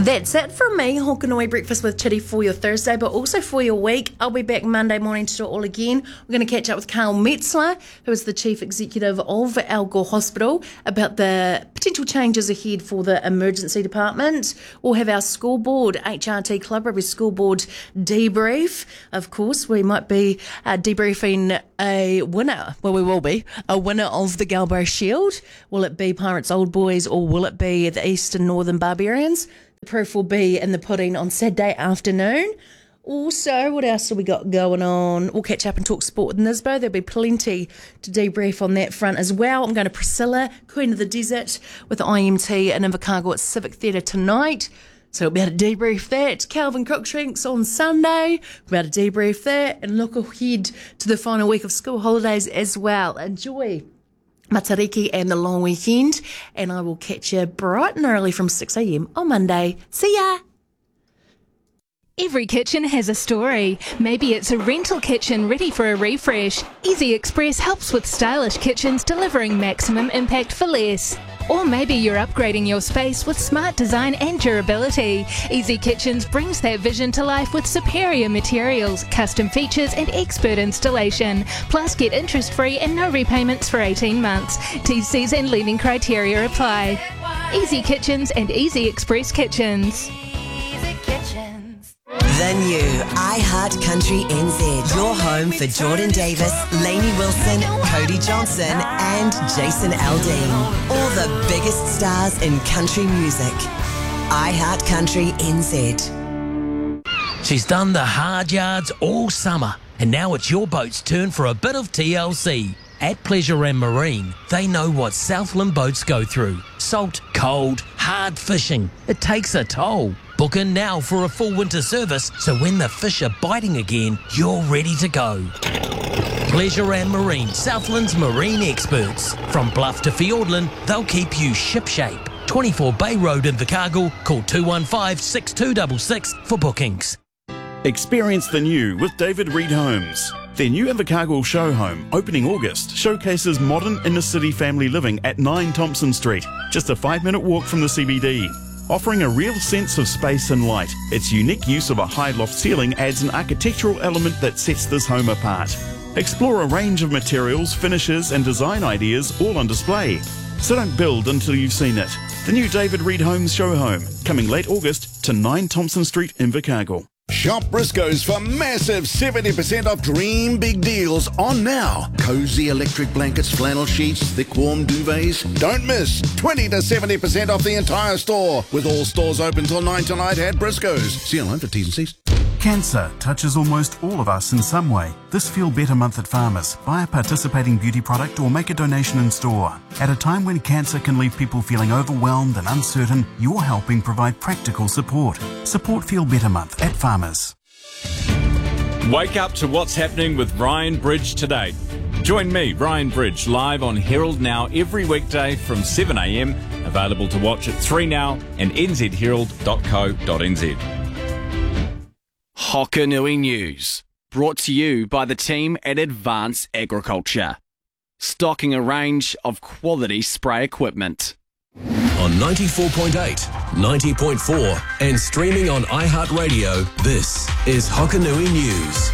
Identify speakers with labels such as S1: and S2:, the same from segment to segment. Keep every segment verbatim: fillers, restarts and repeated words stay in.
S1: That's it from me, Hokanui Breakfast with Chitty for your Thursday, but also for your week. I'll be back Monday morning to do it all again. We're going to catch up with Carl Metzler, who is the Chief Executive of Al Gore Hospital, about the potential changes ahead for the emergency department. We'll have our school board, H R T Club Rugby School Board debrief. Of course, we might be uh, debriefing a winner, well, we will be, a winner of the Galbraith Shield. Will it be Pirates Old Boys or will it be the Eastern Northern Barbarians? The proof will be in the pudding on Saturday afternoon. Also, what else have we got going on? We'll catch up and talk sport with Nisbo. There'll be plenty to debrief on that front as well. I'm going to Priscilla, Queen of the Desert, with I M T in Invercargill at Civic Theatre tonight. So we'll be able to debrief that. Calvin Cruikshanks on Sunday. We'll be able to debrief that and look ahead to the final week of school holidays as well. Enjoy Matariki and the long weekend, and I will catch you bright and early from six a.m. on Monday. See ya!
S2: Every kitchen has a story. Maybe it's a rental kitchen ready for a refresh. Easy Express helps with stylish kitchens delivering maximum impact for less. Or maybe you're upgrading your space with smart design and durability. Easy Kitchens brings that vision to life with superior materials, custom features and expert installation. Plus get interest-free and no repayments for eighteen months. T Cs and lending criteria apply. Easy Kitchens and Easy Express Kitchens.
S3: Easy Kitchens.
S4: The new iHeart Country N Z. Your home for Jordan Davis, Lainey Wilson, Cody Johnson and Jason Aldean. All the biggest stars in country music. iHeart Country N Z.
S5: She's done the hard yards all summer, and now it's your boat's turn for a bit of T L C. At Pleasure and Marine, they know what Southland boats go through. Salt, cold, hard fishing. It takes a toll. Book in now for a full winter service, so when the fish are biting again, you're ready to go. Pleasure and Marine, Southland's marine experts. From Bluff to Fiordland, they'll keep you shipshape. twenty-four Bay Road in Invercargill. Call two one five, six two six six for bookings.
S6: Experience the new with David Reed Homes. Their new Invercargill show home, opening August, showcases modern inner-city family living at nine Thompson Street, just a five-minute walk from the C B D. Offering a real sense of space and light, its unique use of a high loft ceiling adds an architectural element that sets this home apart. Explore a range of materials, finishes and design ideas all on display. So don't build until you've seen it. The new David Reed Homes show home, coming late August to nine Thompson Street, Invercargill.
S7: Shop Briscoe's for massive seventy percent off dream big deals on now. Cozy electric blankets, flannel sheets, thick warm duvets. Don't miss twenty to seventy percent off the entire store. With all stores open till nine tonight at Briscoe's. See you online for T's and C's.
S8: Cancer touches almost all of us in some way. This Feel Better Month at Farmers. Buy a participating beauty product or make a donation in store. At a time when cancer can leave people feeling overwhelmed and uncertain, you're helping provide practical support. Support Feel Better Month at Farmers.
S9: Wake up to what's happening with Ryan Bridge today. Join me, Ryan Bridge, live on Herald Now every weekday from seven a.m. Available to watch at three now and n z herald dot co dot n z.
S10: Hokanui News, brought to you by the team at Advance Agriculture. Stocking a range of quality spray equipment.
S11: On ninety-four point eight, ninety point four and streaming on iHeartRadio, this is Hokanui News.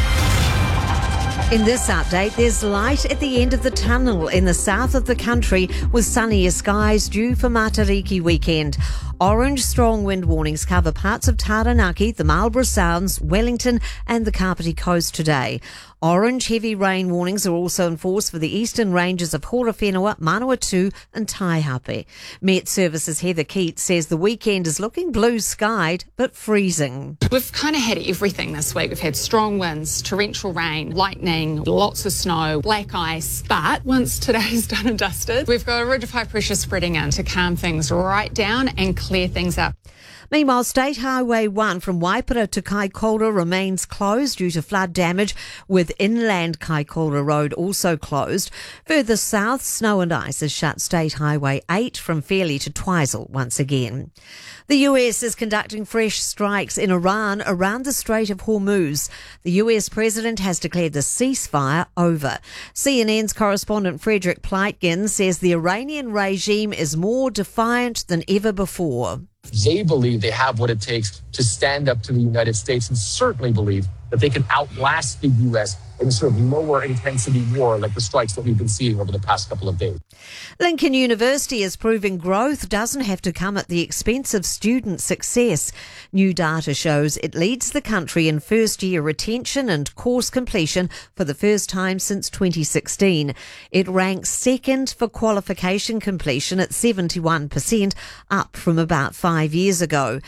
S12: In this update, there's light at the end of the tunnel in the south of the country with sunnier skies due for Matariki weekend. Orange strong wind warnings cover parts of Taranaki, the Marlborough Sounds, Wellington and the Kapiti Coast today. Orange heavy rain warnings are also in force for the eastern ranges of Horowhenua, Manawatu and Taihape. Met Services Heather Keats says the weekend is looking blue-skied but freezing.
S13: We've kind of had everything this week. We've had strong winds, torrential rain, lightning, lots of snow, black ice. But once today's done and dusted, we've got a ridge of high pressure spreading in to calm things right down and clear things up.
S12: Meanwhile, State Highway one from Waipara to Kaikoura remains closed due to flood damage, with inland Kaikoura Road also closed. Further south, snow and ice has shut State Highway eight from Fairlie to Twizel once again. The U S is conducting fresh strikes in Iran around the Strait of Hormuz. The U S president has declared the ceasefire over. C N N's correspondent Frederick Pleitgen says the Iranian regime is more defiant than ever before.
S14: They believe they have what it takes to stand up to the United States, and certainly believe that they can outlast the U S in a sort of lower intensity war like the strikes that we've been seeing over the past couple of days.
S12: Lincoln University is proving growth doesn't have to come at the expense of student success. New data shows it leads the country in first-year retention and course completion for the first time since twenty sixteen. It ranks second for qualification completion at seventy-one percent, up from about five years ago.